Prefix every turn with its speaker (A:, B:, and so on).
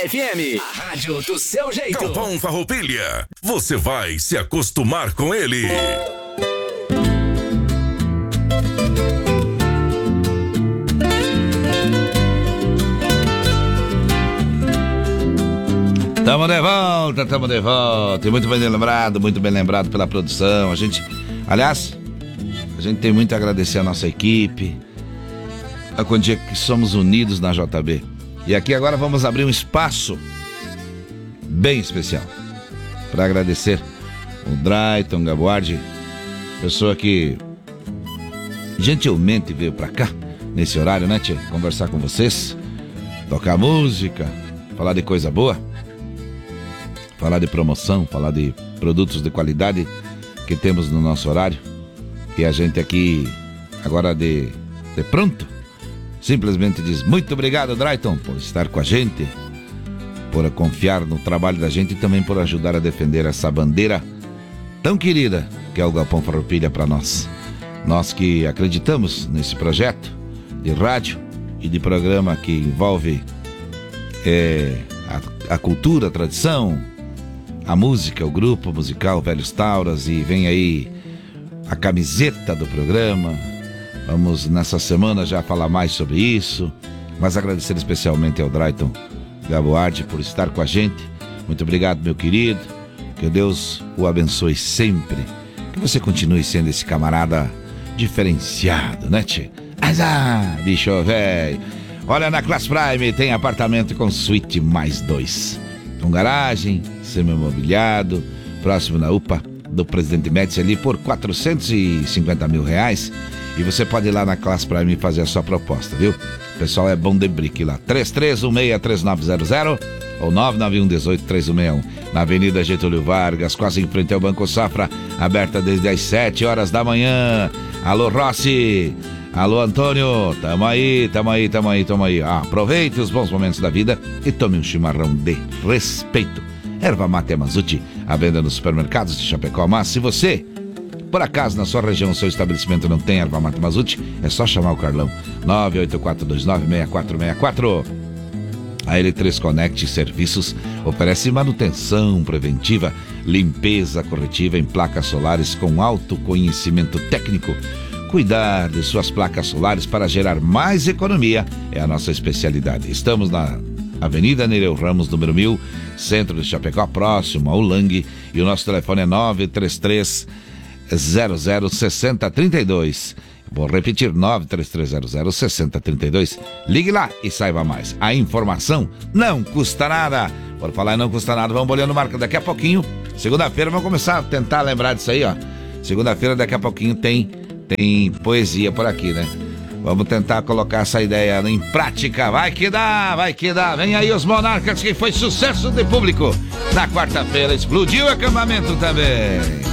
A: FM, a rádio do seu jeito.
B: Galpão Farroupilha, você vai se acostumar com ele.
C: Tamo de volta. E muito bem lembrado pela produção. A gente tem muito a agradecer a nossa equipe, a quantia que somos unidos na JB. E aqui agora vamos abrir um espaço bem especial para agradecer o Drayton Gaboardi, pessoa que gentilmente veio para cá nesse horário, né, tia? Conversar com vocês, tocar música, falar de coisa boa, falar de promoção, falar de produtos de qualidade que temos no nosso horário. E a gente aqui agora de pronto simplesmente diz muito obrigado, Drayton, por estar com a gente, por confiar no trabalho da gente e também por ajudar a defender essa bandeira tão querida que é o Galpão Farroupilha para nós. Nós que acreditamos nesse projeto de rádio e de programa que envolve a cultura, a tradição, a música, o grupo musical Velhos Tauras, e vem aí a camiseta do programa. Vamos nessa semana já falar mais sobre isso, mas agradecer especialmente ao Drayton Gaboardi por estar com a gente. Muito obrigado, meu querido, que Deus o abençoe sempre, que você continue sendo esse camarada diferenciado, né, tchê? Bicho velho. Olha, na Class Prime tem apartamento com suíte mais 2, com garagem, semi-imobiliado, próximo na UPA do Presidente Médici ali por R$450 mil. E você pode ir lá na Class Prime e fazer a sua proposta, viu? O pessoal é bom de brique lá. 3316-3900 ou 99118-3161. Na Avenida Getúlio Vargas, quase em frente ao Banco Safra, aberta desde as 7 horas da manhã. Alô, Rossi! Alô, Antônio! Tamo aí. Aproveite os bons momentos da vida e tome um chimarrão de respeito. Erva Mate Amazuti, a venda nos supermercados de Chapecó. Mas se você, por acaso, na sua região, seu estabelecimento não tem Erva Mate Amazuti, é só chamar o Carlão. 984296464. A L3 Connect Serviços oferece manutenção preventiva, limpeza corretiva em placas solares com alto conhecimento técnico. Cuidar de suas placas solares para gerar mais economia é a nossa especialidade. Estamos na Avenida Nereu Ramos, número 1000, centro de Chapecó, próximo ao Lang. E o nosso telefone é 933006032. Vou repetir, 933006032. Ligue lá e saiba mais. A informação não custa nada. Por falar em não custa nada, vamos olhando marca daqui a pouquinho. Segunda-feira, vamos começar a tentar lembrar disso aí, ó. Segunda-feira, daqui a pouquinho, tem poesia por aqui, né? Vamos tentar colocar essa ideia em prática. Vai que dá. Vem aí os Monarcas, que foi sucesso de público. Na quarta-feira explodiu o acampamento também.